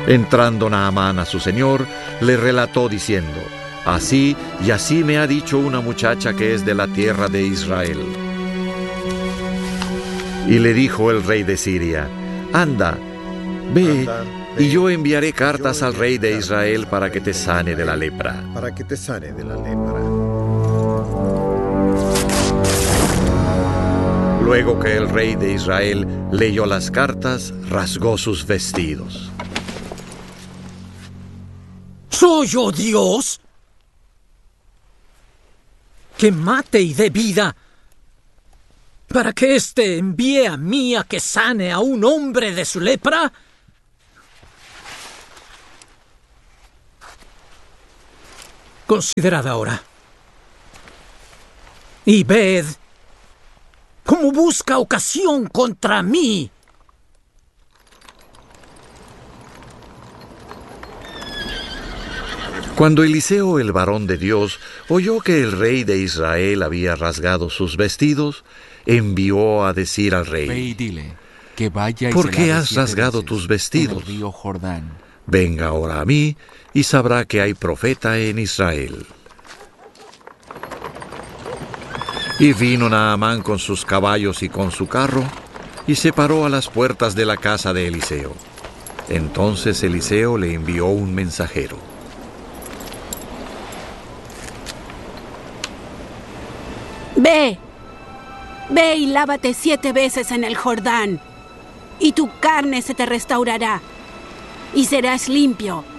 Entrando Naamán a su señor, le relató diciendo: así y así me ha dicho una muchacha que es de la tierra de Israel. Y le dijo el rey de Siria: anda, ve, y yo enviaré cartas al rey de Israel para que te sane de la lepra. Luego que el rey de Israel leyó las cartas, rasgó sus vestidos. ¿Soy yo Dios? Que mate y dé vida, para que éste envíe a mí a que sane a un hombre de su lepra. Considerad ahora, y ved cómo busca ocasión contra mí. Cuando Eliseo, el varón de Dios, oyó que el rey de Israel había rasgado sus vestidos, envió a decir al rey: ve y dile que vaya y ¿por se qué lave has 7 rasgado veces tus vestidos? en el río Jordán. Venga ahora a mí y sabrá que hay profeta en Israel. Y vino Naamán con sus caballos y con su carro, y se paró a las puertas de la casa de Eliseo. Entonces Eliseo le envió un mensajero: Ve y lávate 7 veces en el Jordán, y tu carne se te restaurará, y serás limpio.